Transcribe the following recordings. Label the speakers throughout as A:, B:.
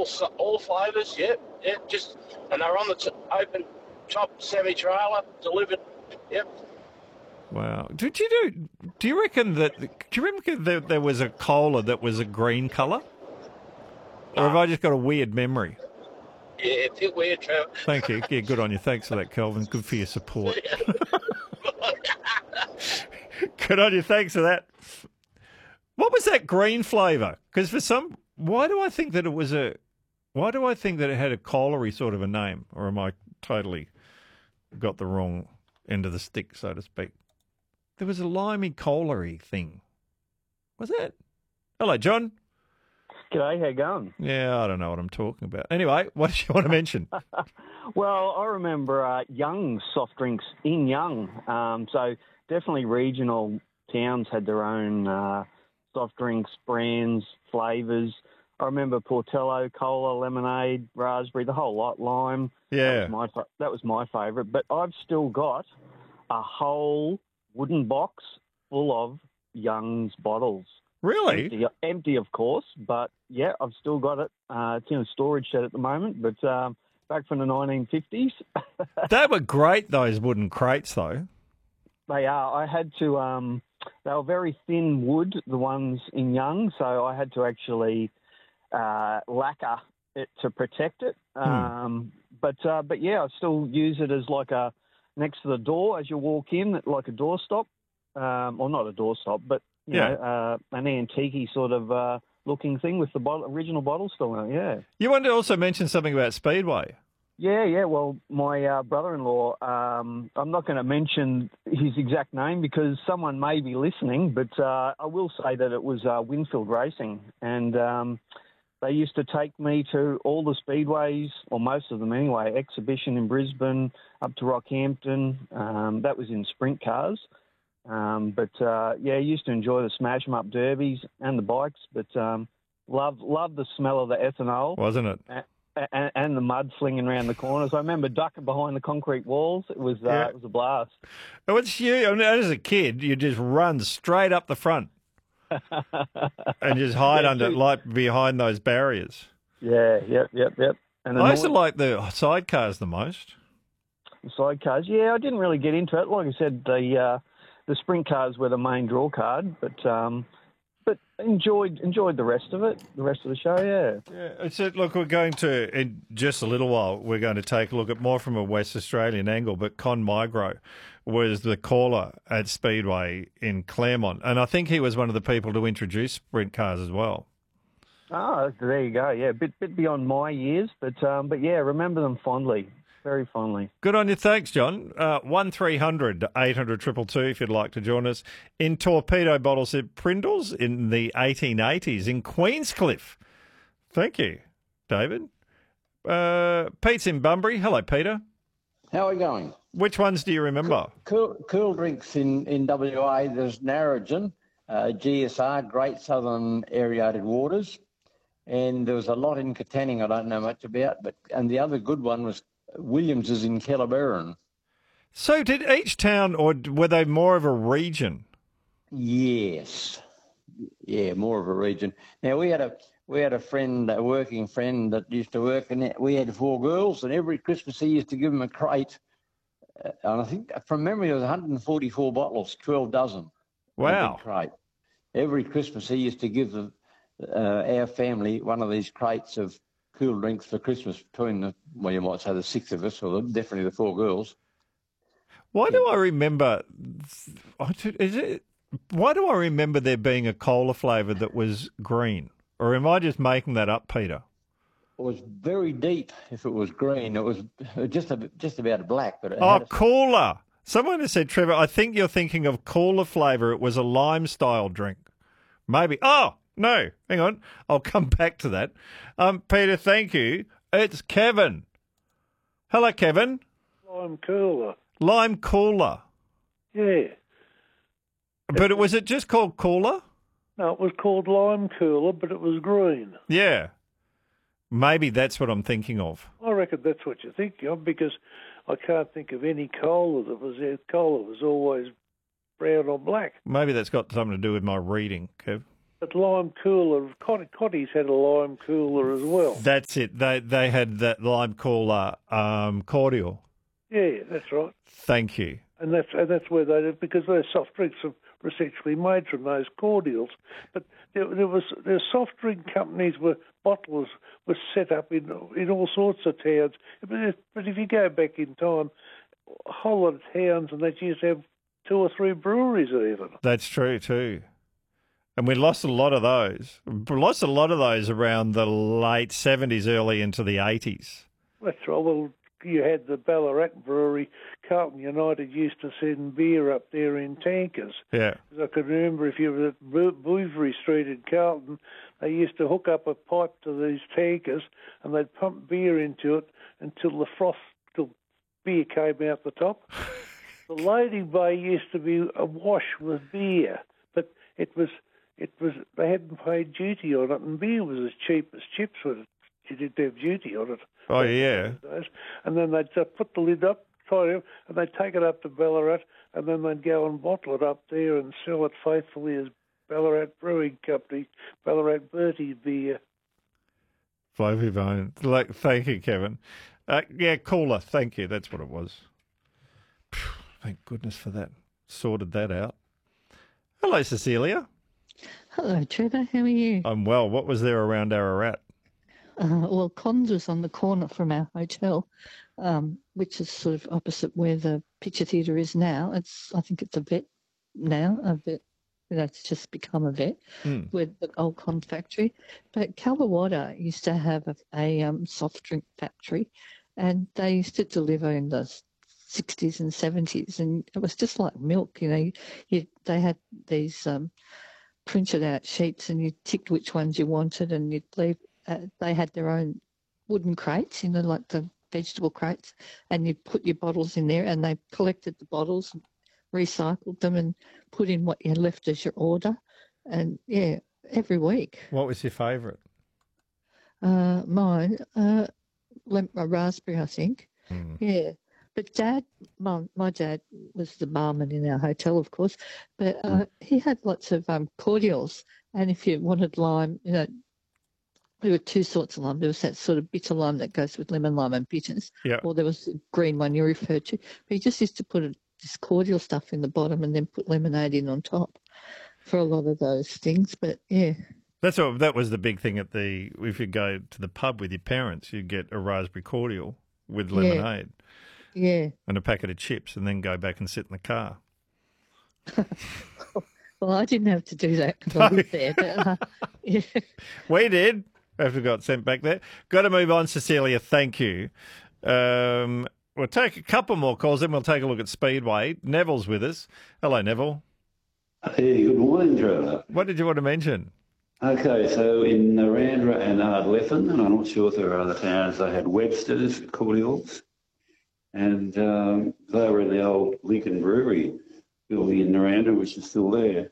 A: all flavours. Yep, yep. And they're on the open top semi-trailer delivered. Yep.
B: Wow. Do you reckon that there was a cola that was a green colour? Or have I just got a weird memory?
A: Yeah, a bit weird, Trevor.
B: Thank you. Yeah, good on you. Thanks for that, Kelvin. Good for your support. Good on you. Thanks for that. What was that green flavour? Because why do I think that it had a cola-y sort of a name? Or am I totally got the wrong end of the stick, so to speak? There was a limey cola-y thing. Was it? Hello, John.
C: G'day, how you going?
B: Yeah, I don't know what I'm talking about. Anyway, what did you want to mention?
C: Well, I remember Young's soft drinks in Young. So definitely regional towns had their own soft drinks, brands, flavours. I remember Portello, cola, lemonade, raspberry, the whole lot, lime.
B: Yeah.
C: That was my favourite. But I've still got a whole wooden box full of Young's bottles.
B: Really?
C: Empty, of course, but yeah, I've still got it. It's in a storage shed at the moment, but back from the 1950s.
B: They were great, those wooden crates, though.
C: They are. I had to. They were very thin wood, the ones in Young, so I had to actually lacquer it to protect it. But yeah, I still use it as like a next to the door as you walk in, like a doorstop. Or not a doorstop, but you know, an antique sort of looking thing with the original bottle still in it, yeah.
B: You wanted to also mention something about Speedway.
C: Yeah. Well, my brother-in-law, I'm not going to mention his exact name because someone may be listening, but I will say that it was Winfield Racing. And they used to take me to all the speedways, or most of them anyway, Exhibition in Brisbane, up to Rockhampton. That was in sprint cars. I used to enjoy the smash 'em up derbies and the bikes, but loved the smell of the ethanol,
B: wasn't it?
C: And the mud flinging around the corners. I remember ducking behind the concrete walls. It was a blast.
B: What's you? I mean, as a kid, you just run straight up the front and just hide behind those barriers.
C: Yeah, yep. And
B: I used to like the sidecars the most.
C: The sidecars, yeah, I didn't really get into it. Like I said, the sprint cars were the main draw card, but enjoyed the rest of it, the rest of the show, yeah.
B: Yeah, so look, we're going to, in just a little while, we're going to take a look at more from a West Australian angle, but Con Migro was the caller at Speedway in Claremont, and I think he was one of the people to introduce sprint cars as well.
C: Oh, there you go, yeah, a bit beyond my years, but yeah, remember them fondly. Very fondly.
B: Good on you. Thanks, John. 1300 800 222 if you'd like to join us. In torpedo bottles at Prindles in the 1880s in Queenscliff. Thank you, David. Pete's in Bunbury. Hello, Peter.
D: How are we going?
B: Which ones do you remember?
D: Cool drinks in WA. There's Narrogin, GSR, Great Southern Aerated Waters. And there was a lot in Katanning I don't know much about. And the other good one was Williams's in Kellerberrin.
B: So did each town, or were they more of a region?
D: Yes. Yeah, more of a region. Now, we had a friend, a working friend that used to work, and we had 4 girls, and every Christmas he used to give them a crate. And I think, from memory, it was 144 bottles, 12 dozen.
B: Wow.
D: A big crate. Every Christmas he used to give our family one of these crates of cool drinks for Christmas between you might say the 6 of us, or definitely the 4 girls.
B: Why do I remember? Why do I remember there being a cola flavour that was green? Or am I just making that up, Peter?
D: It was very deep. If it was green, it was just about black. But
B: Cooler. Someone has said, Trevor, I think you're thinking of cooler flavour. It was a lime style drink. Maybe. Oh. No, hang on. I'll come back to that. Peter, thank you. It's Kevin. Hello, Kevin.
E: Lime cooler.
B: Lime cooler.
E: Yeah.
B: But was it just called cooler?
E: No, it was called lime cooler, but it was green.
B: Yeah. Maybe that's what I'm thinking of.
E: I reckon that's what you're thinking of, because I can't think of any cola that was there. Cola was always brown or black.
B: Maybe that's got something to do with my reading, Kev.
E: But lime cooler, Cotties had a lime cooler as well.
B: That's it. They had that lime cooler cordial.
E: Yeah, that's right.
B: Thank you.
E: And that's where they did, because those soft drinks were essentially made from those cordials. But there were soft drink companies where bottlers were set up in all sorts of towns. But if you go back in time, a whole lot of towns, and they used to have 2 or 3 breweries even.
B: That's true too. And we lost a lot of those. We lost a lot of those around the late 70s, early into the 80s.
E: That's right. Well, you had the Ballarat Brewery. Carlton United used to send beer up there in tankers.
B: Yeah.
E: I can remember if you were at Bouverie Street in Carlton, they used to hook up a pipe to these tankers and they'd pump beer into it until beer came out the top. The loading bay used to be awash with beer, but it was they hadn't paid duty on it, and beer was as cheap as chips when you didn't have duty on it.
B: Oh, yeah.
E: And then they'd put the lid up, tie it, and they'd take it up to Ballarat, and then they'd go and bottle it up there and sell it faithfully as Ballarat Brewing Company, Ballarat Bertie beer.
B: Flavy Bone. Thank you, Kevin. Yeah, cooler. Thank you. That's what it was. Thank goodness for that. Sorted that out. Hello, Cecilia.
F: Hello, Trevor. How are you?
B: I'm well. What was there around Ararat?
F: Well, Cons was on the corner from our hotel, which is sort of opposite where the picture theatre is now. I think it's a vet now, it's just become a vet with the old Con factory. But Calvawada used to have a soft drink factory, and they used to deliver in the 60s and 70s, and it was just like milk, they had these printed out sheets, and you ticked which ones you wanted, and you'd leave. They had their own wooden crates, like the vegetable crates, and you'd put your bottles in there, and they collected the bottles, and recycled them, and put in what you left as your order, and yeah, every week.
B: What was your favourite?
F: Mine, raspberry, I think. Yeah. But my dad was the barman in our hotel, of course, but he had lots of cordials, and if you wanted lime, there were 2 sorts of lime. There was that sort of bitter lime that goes with lemon lime and bitters, or there was the green one you referred to. But he just used to put this cordial stuff in the bottom and then put lemonade in on top for a lot of those things. But yeah.
B: That was the big thing if you go to the pub with your parents, you get a raspberry cordial with lemonade.
F: Yeah.
B: And a packet of chips, and then go back and sit in the car.
F: Well, I didn't have to do that because I lived there. But, yeah.
B: We did after we got sent back there. Got to move on, Cecilia. Thank you. We'll take a couple more calls, then we'll take a look at Speedway. Neville's with us. Hello, Neville.
G: Hey, good morning, Trevor.
B: What did you want to mention?
G: Okay, so in Narandra and Ardlethan, and I'm not sure if there are other towns, they had Webster's cordials. And they were in the old Lincoln Brewery building in Narandra, which is still there.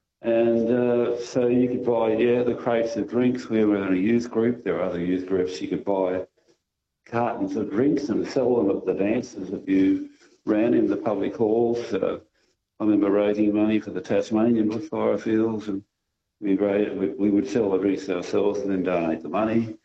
G: And so you could buy, the crates of drinks. We were in a youth group. There were other youth groups. You could buy cartons of drinks and sell them at the dances that you ran in the public halls. I remember raising money for the Tasmanian bushfire fields, and we would sell the drinks ourselves and then donate the money.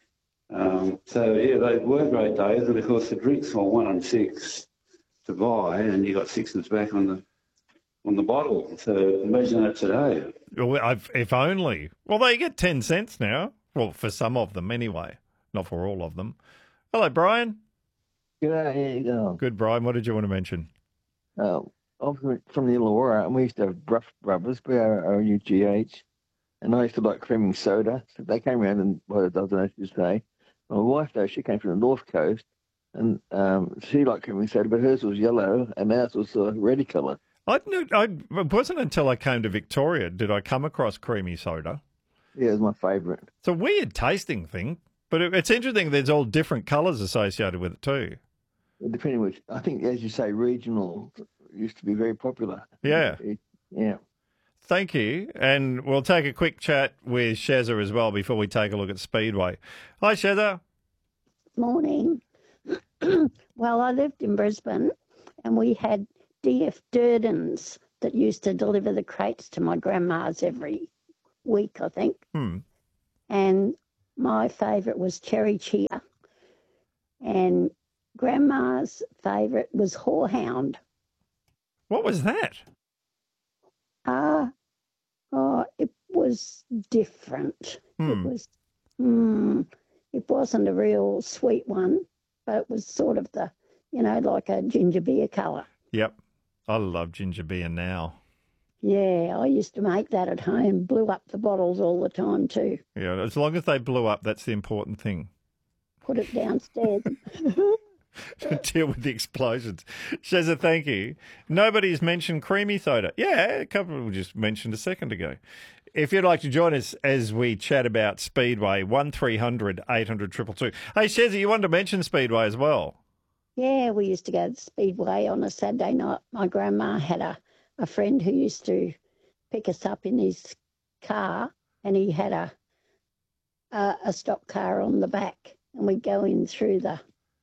G: They were great days, and of course the drinks were 1 and 6 to buy, and you got 6s back on the bottle. So imagine that today.
B: Well, if only. Well, they get 10 cents now. Well, for some of them anyway, not for all of them. Hello, Brian.
H: G'day, how you going?
B: Good, Brian. What did you want to mention?
H: I'm from the Illawarra, and we used to have Rough Brothers, BROUGH, and I used to like creaming soda. So they came around and bought a dozen, as you say. My wife, though, she came from the North Coast, and she liked creaming soda, but hers was yellow, and ours was a reddy colour.
B: It wasn't until I came to Victoria did I come across creamy soda.
H: Yeah, it was my favourite.
B: It's a weird tasting thing, but it's interesting there's all different colours associated with it too.
H: Depending which, I think, as you say, regional used to be very popular.
B: Yeah.
H: Yeah.
B: Thank you. And we'll take a quick chat with Shezza as well before we take a look at Speedway. Hi, Shezza.
I: Morning. Well, I lived in Brisbane, and we had D.F. Durdens that used to deliver the crates to my grandma's every week, I think. And my favourite was cherry chia. And Grandma's favourite was horehound.
B: What was that?
I: It was different.
B: Hmm.
I: It wasn't a real sweet one, but it was sort of the, like a ginger beer colour.
B: Yep. I love ginger beer now.
I: Yeah, I used to make that at home, blew up the bottles all the time too.
B: Yeah, as long as they blew up, that's the important thing.
I: Put it downstairs.
B: Deal with the explosions. Shazza, thank you. Nobody's mentioned creamy soda. Yeah, a couple we just mentioned a second ago. If you'd like to join us as we chat about Speedway, 1300 800 222. Hey, Shazza, you wanted to mention Speedway as well.
I: Yeah, we used to go to Speedway on a Saturday night. My grandma had a friend who used to pick us up in his car, and he had a stock car on the back, and we'd go in through the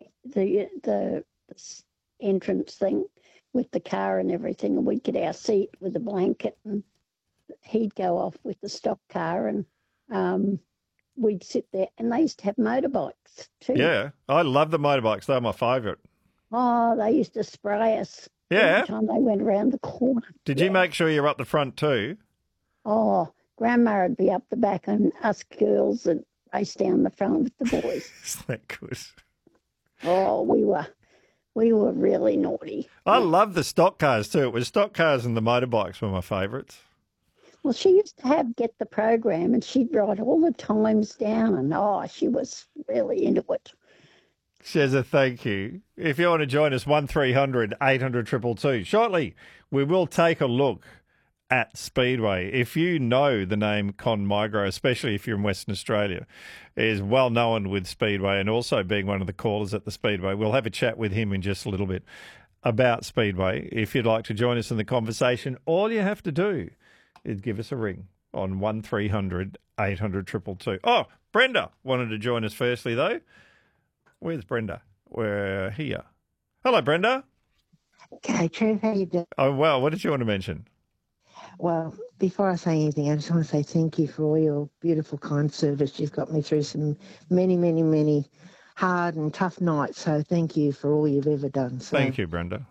I: entrance thing with the car and everything, and we'd get our seat with a blanket, and he'd go off with the stock car, and we'd sit there. And they used to have motorbikes too.
B: Yeah, I love the motorbikes. They're my favourite.
I: Oh, they used to spray us every time they went around the corner.
B: Did you make sure you're up the front too?
I: Oh, Grandma would be up the back, and us girls would race down the front with the boys.
B: Isn't that good?
I: Oh, we were really naughty.
B: I love the stock cars too. It was stock cars and the motorbikes were my favourites.
I: Well, she used to get the program, and she'd write all the times down, and she was really into it.
B: Shazza, thank you. If you want to join us, 1300 800 222. Shortly, we will take a look at Speedway. If you know the name Con Migro, especially if you're in Western Australia, is well known with Speedway and also being one of the callers at the Speedway. We'll have a chat with him in just a little bit about Speedway. If you'd like to join us in the conversation, all you have to do is give us a ring on 1300 800 222. Oh, Brenda wanted to join us firstly, though. Where's Brenda? We're here. Hello, Brenda.
J: Okay, Trev, how you doing?
B: Oh, well, what did you want to mention?
J: Well, before I say anything, I just want to say thank you for all your beautiful, kind service. You've got me through some many hard and tough nights, so thank you for all you've ever done. So,
B: thank you, Brenda.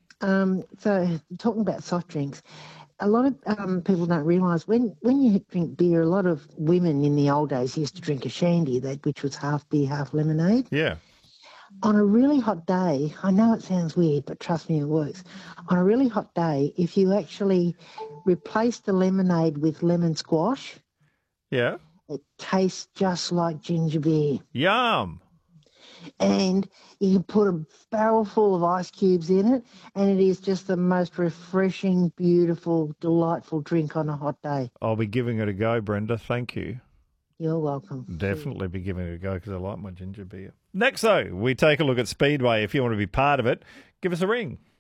J: So, talking about soft drinks, a lot of people don't realise when you drink beer, a lot of women in the old days used to drink a shandy, which was half beer, half lemonade.
B: Yeah.
J: On a really hot day, I know it sounds weird, but trust me, it works. On a really hot day, if you actually replace the lemonade with lemon squash,
B: yeah,
J: it tastes just like ginger beer.
B: Yum.
J: And you can put a barrel full of ice cubes in it, and it is just the most refreshing, beautiful, delightful drink on a hot day.
B: I'll be giving it a go, Brenda. Thank you.
J: You're welcome.
B: Definitely be giving it a go because I like my ginger beer. Next, though, we take a look at Speedway. If you want to be part of it, give us a ring.